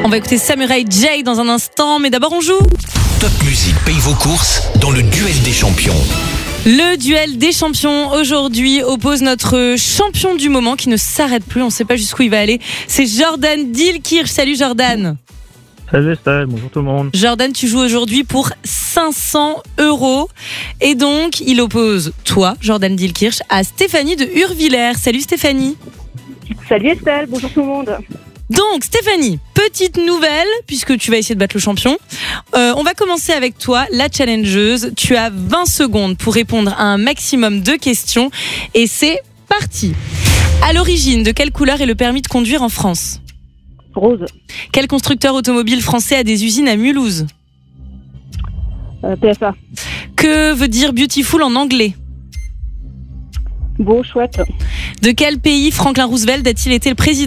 On va écouter Samurai J dans un instant, mais d'abord on joue. Top Music paye vos courses dans le duel des champions. Le duel des champions aujourd'hui oppose notre champion du moment qui ne s'arrête plus, on ne sait pas jusqu'où il va aller. C'est Jordan Dilkirch. Salut Jordan. Salut Estelle, bonjour tout le monde. Jordan, tu joues aujourd'hui pour 500 € et donc il oppose toi, Jordan Dilkirch, à Stéphanie de Hurvillers. Salut Stéphanie. Salut Estelle, bonjour tout le monde. Donc Stéphanie, petite nouvelle puisque tu vas essayer de battre le champion. On va commencer avec toi, la challengeuse. Tu as 20 secondes pour répondre à un maximum de questions et c'est parti. À l'origine, de quelle couleur est le permis de conduire en France ? Rose. Quel constructeur automobile français a des usines à Mulhouse ? PSA. Que veut dire beautiful en anglais ? Beau, chouette. De quel pays Franklin Roosevelt a-t-il été le président ?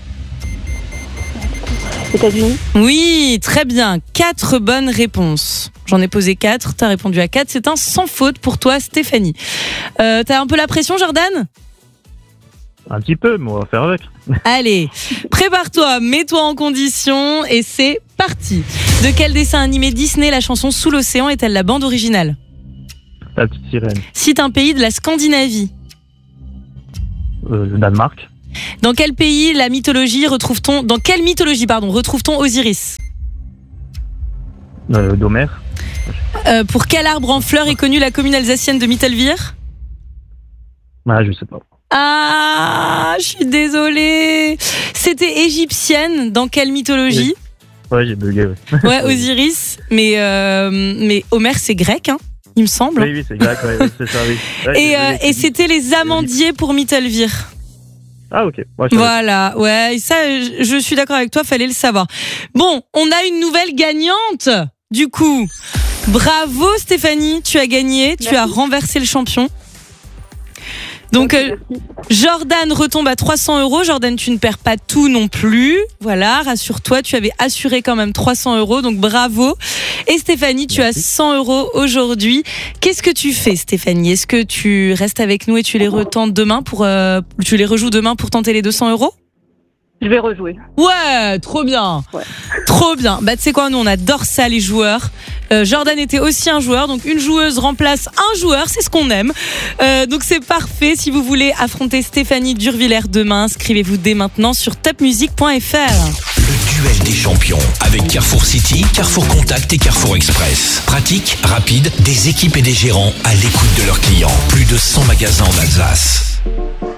États-Unis. Oui, très bien. 4 bonnes réponses. J'en ai posé 4, t'as répondu à 4. C'est un sans faute pour toi, Stéphanie. T'as un peu la pression, Jordan ? Un petit peu, mais on va faire avec. Allez, prépare-toi, mets-toi en condition et c'est parti. De quel dessin animé Disney la chanson Sous l'océan est-elle la bande originale ? La petite sirène. Cite un pays de la Scandinavie. Le Danemark. Dans quel pays la mythologie retrouve-t-on retrouve-t-on Osiris ? D'Homère. Pour quel arbre en fleurs est connue la commune alsacienne de Mittelwihr ? Ah, je sais pas. Ah, je suis désolée. C'était égyptienne. Dans quelle mythologie ? Ouais, j'ai bugué, ouais. Ouais, Osiris. Mais Homère, c'est grec, hein, il me semble. Oui, c'est grec, ouais, c'est ça, oui. Ouais, Et c'était les amandiers pour Mittelwihr. Ah, ok. Ouais, Voilà, ouais, ça, je suis d'accord avec toi, fallait le savoir. Bon, on a une nouvelle gagnante, du coup. Bravo Stéphanie, tu as gagné, tu as renversé le champion. Donc Jordan retombe à 300 €. Jordan, tu ne perds pas tout non plus. Voilà, rassure-toi, tu avais assuré quand même 300 €, donc bravo. Et Stéphanie, tu as 100 € aujourd'hui. Qu'est-ce que tu fais, Stéphanie ? Est-ce que tu restes avec nous et tu les retentes demain tu les rejoues demain pour tenter les 200 €? Je vais rejouer. Ouais, trop bien. Ouais. Trop bien. Bah, tu sais quoi, nous, on adore ça, les joueurs. Jordan était aussi un joueur, donc une joueuse remplace un joueur, c'est ce qu'on aime. Donc c'est parfait. Si vous voulez affronter Stéphanie d'Hurvillers demain, inscrivez-vous dès maintenant sur topmusic.fr. Le duel des champions avec Carrefour City, Carrefour Contact et Carrefour Express. Pratique, rapide, des équipes et des gérants à l'écoute de leurs clients. Plus de 100 magasins en Alsace.